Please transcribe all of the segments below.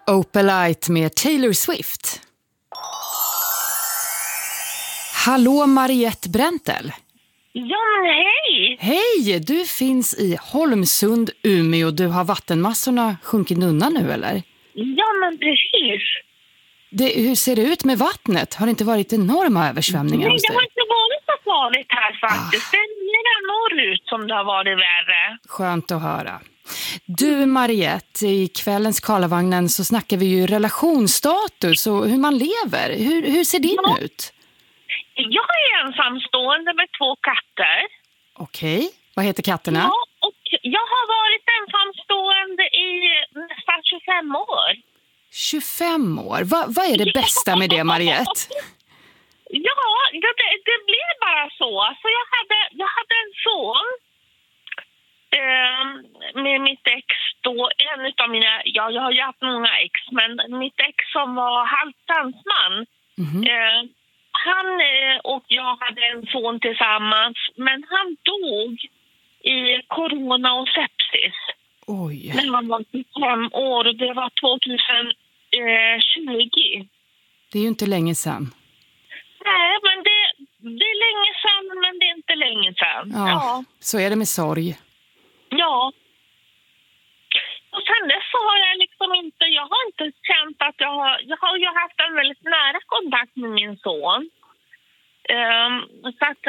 Opalite med Taylor Swift. Hallå Mariette Brentel. Ja, hej! Hej, du finns i Holmsund, Umeå. Du har vattenmassorna sjunkit undan nu, eller? Ja, men precis. Hur ser det ut med vattnet? Har det inte varit enorma översvämningar hos dig? Nej, det har inte varit så farligt här faktiskt. Det är mer norrut som det har varit värre. Skönt att höra. Du Mariette, i kvällens Karlavagnen så snackar vi ju relationsstatus och hur man lever. Hur ser din ut? Jag är ensamstående med 2 katter. Okej, vad heter katterna? Ja, och jag har varit ensamstående i nästan 25 år. 25 år? Vad är det bästa med det, Mariette? Ja, det blev bara så. Alltså jag hade en son med mitt ex då. En utav mina, jag har ju haft många ex, men mitt ex som var halvt dansman. Han och jag hade en son tillsammans, men han dog i corona och sepsis. Oj. När han var 25 år och det var 2020. Det är ju inte länge sedan. Nej, men det är länge sedan, men det är inte länge sedan. Ja, så är det med sorg. Ja. Och sen dess så har jag har inte känt att jag har ju haft en väldigt nära kontakt med min son. Så att,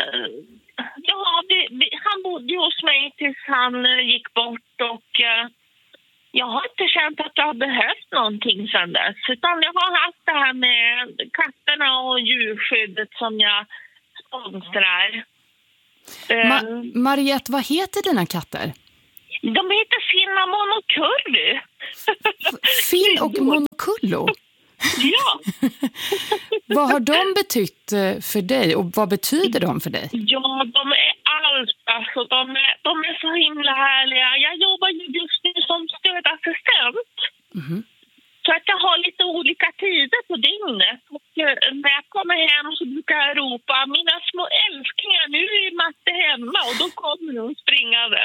han bodde hos mig tills han gick bort och jag har inte känt att jag har behövt någonting sedan dess. Utan jag har haft det här med katterna och djurskyddet som jag sponsrar. Mariette, vad heter dina katter? De heter Cinnamon och Curly. Finn och Monocullo? Ja. Vad har de betytt för dig och vad betyder de för dig? Ja, de är allt. Alltså, de är så himla härliga. Jag jobbar ju just nu som stödassistent. Så att jag har lite olika tider på dygnet. Och när jag kommer hem så brukar jag ropa mina små älsklingar, nu är Matte hemma, och då kommer de springande.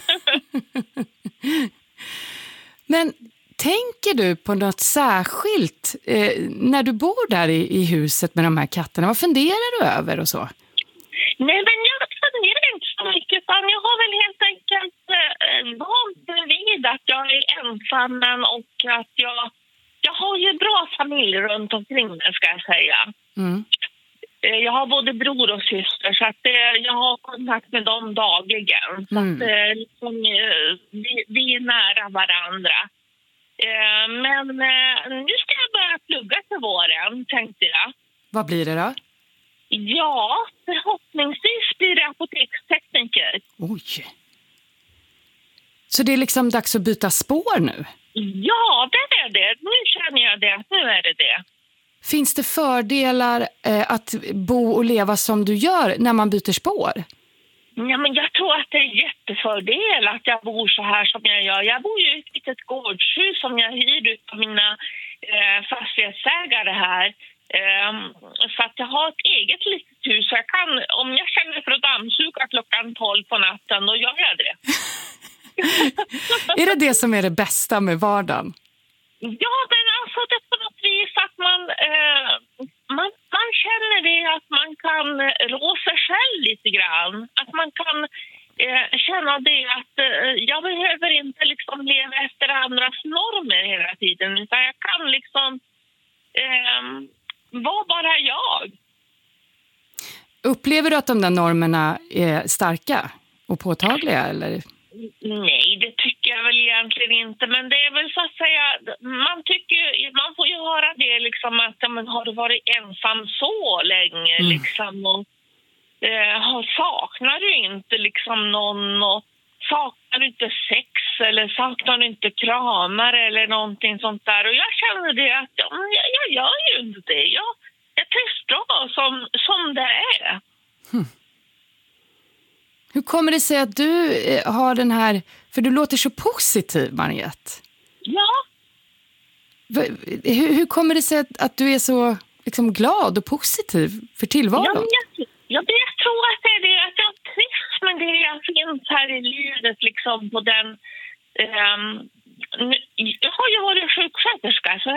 Men tänker du på något särskilt när du bor där i huset med de här katterna? Vad funderar du över och så? Nej, men jag funderar inte så mycket. Jag har väl helt enkelt vant mig vid att jag är ensam och att jag har ju bra familj runt omkring mig, ska jag säga. Jag har både bror och syster, så att jag har kontakt med dem dagligen. Så att vi är nära varandra. Men nu ska jag börja plugga till våren, tänkte jag. Vad blir det då? Ja, förhoppningsvis blir det apotekstekniker. Oj. Så det är liksom dags att byta spår nu? Ja, det är det. Nu känner jag det. Nu är det det. Finns det fördelar att bo och leva som du gör när man byter spår? Ja, men jag tror att det är jättefördel att jag bor så här som jag gör. Jag bor ju i ett litet gårdshus som jag hyr ut av mina fastighetsägare här. Så att jag har ett eget litet hus. Så jag kan, om jag känner för att dammsuga klockan 12 på natten, då gör jag det. Är det som är det bästa med vardagen? Ja, men alltså det är på något vis att man känner det, att man kan rå sig själv lite grann. Att man kan känna det att jag behöver inte liksom leva efter andras normer hela tiden. Utan jag kan liksom vara bara jag. Upplever du att de där normerna är starka och påtagliga, eller? Nej, det tycker jag väl egentligen inte. Men det är väl så att säga, man får ju höra det liksom att man har varit ensam så länge liksom, och saknar du inte liksom någon, och saknar du inte sex eller saknar du inte kramar eller någonting sånt där. Och jag känner det att jag gör ju inte det. Jag trivs bra som det är. Hur kommer det sig att du har den här... För du låter så positiv, Mariette. Ja. Hur kommer det sig att du är så liksom, glad och positiv för tillvaron? Jag tror att det är det. Att jag trivs med det jag finns här i livet. Liksom, på den, jag har ju varit sjuksköterska, så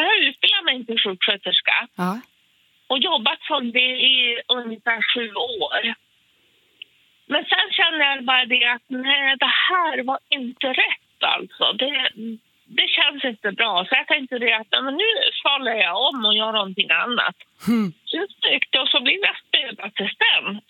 utbildning till sjuksköterska. Ja. Och jobbat som det i ungefär 7 år. Men sen känner jag bara det att nej, det här var inte rätt alltså. Det känns inte bra. Så jag tänkte det att men nu faller jag om och gör någonting annat. Så jag sökte och så blev jag stödassistent.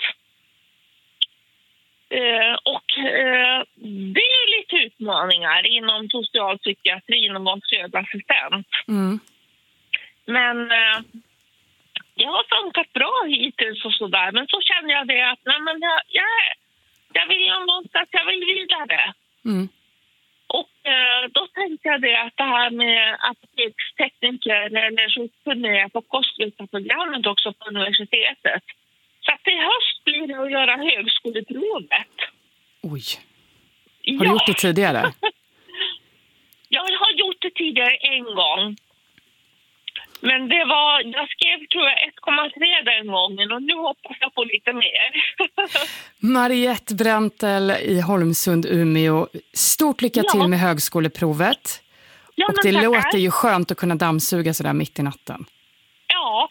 Det är lite utmaningar inom socialpsykiatrin att vara stödassistent. Men jag har funkat bra hittills och sådär. Men så känner jag det att nej, men jag vill ju någonstans, jag vill vidare. Och då tänkte jag det att det här med apotekstekniker eller så kunde jag på kostlyftarprogrammet också på universitetet. Så att i höst blir det att göra högskoleprovet. Oj. Har du gjort det tidigare? Jag har gjort det tidigare en gång. Men jag skrev tror jag 1,3 den gången och nu hoppas jag på lite mer. Mariette Brentel i Holmsund, Umeå. Stort lycka till med högskoleprovet. Ja, och det låter ju skönt att kunna dammsuga sådär mitt i natten. Ja.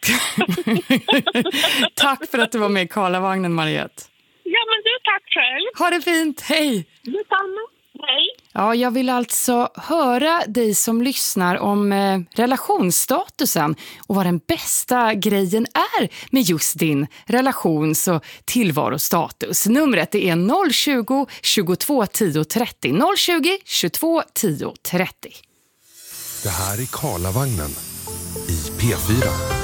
Tack för att du var med i Karlavagnen, Mariette. Ja, men du, tack själv. Ha det fint, hej! Detsamma, hej. Ja, jag vill alltså höra dig som lyssnar om relationsstatusen och vad den bästa grejen är med just din relations- och tillvarostatus. Numret är 020 22 10 30. 020 22 10 30. Det här är Karlavagnen i P4.